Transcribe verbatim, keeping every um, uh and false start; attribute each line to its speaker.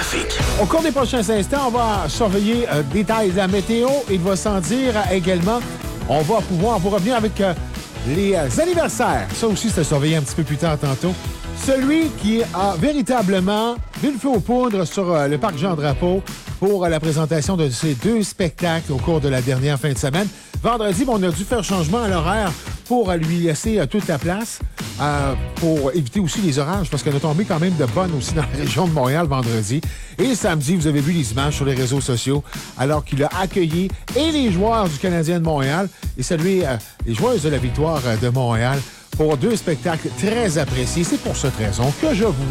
Speaker 1: trafic.
Speaker 2: Au cours des prochains instants, on va surveiller euh, détails de la météo. Il va s'en dire euh, également, on va pouvoir vous revenir avec euh, les euh, anniversaires. Ça aussi, c'est surveillé un petit peu plus tard tantôt. Celui qui a véritablement vu le feu aux poudres sur euh, le parc Jean-Drapeau pour euh, la présentation de ces deux spectacles au cours de la dernière fin de semaine. Vendredi, bon, on a dû faire changement à l'horaire pour euh, lui laisser euh, toute la place, euh, pour éviter aussi les orages, parce qu'on a tombé quand même de bonnes aussi dans la région de Montréal vendredi. Et samedi, vous avez vu les images sur les réseaux sociaux, alors qu'il a accueilli et les joueurs du Canadien de Montréal et salué euh, les joueuses de la Victoire euh, de Montréal pour deux spectacles très appréciés. C'est pour cette raison que je vous